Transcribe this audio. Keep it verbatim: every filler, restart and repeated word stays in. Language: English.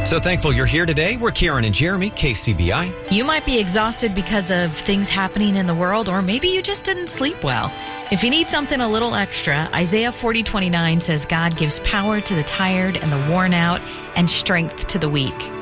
So thankful you're here today. We're Kieran and Jeremy, K C B I. You might be exhausted because of things happening in the world, or maybe you just didn't sleep well. If you need something a little extra, Isaiah forty twenty-nine says God gives power to the tired and the worn out and strength to the weak.